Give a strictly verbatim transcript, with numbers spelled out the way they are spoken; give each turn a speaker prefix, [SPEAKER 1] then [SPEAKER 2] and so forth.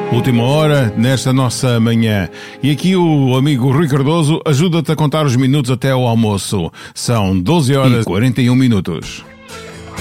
[SPEAKER 1] Última hora nesta nossa manhã. E aqui o amigo Rui Cardoso ajuda-te a contar os minutos até ao almoço. São doze horas e quarenta e um minutos.